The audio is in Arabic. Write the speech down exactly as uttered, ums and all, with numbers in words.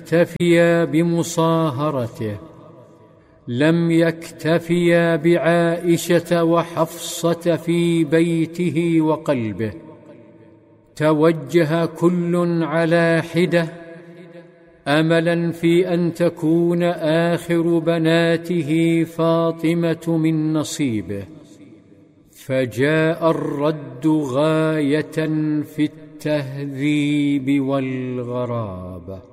يكتفيا بمصاهرته، لم يكتفيا بعائشة وحفصة في بيته وقلبه، توجه كل على حدة أملا في أن تكون آخر بناته فاطمة من نصيبه، فجاء الرد غاية في التهذيب والغرابة.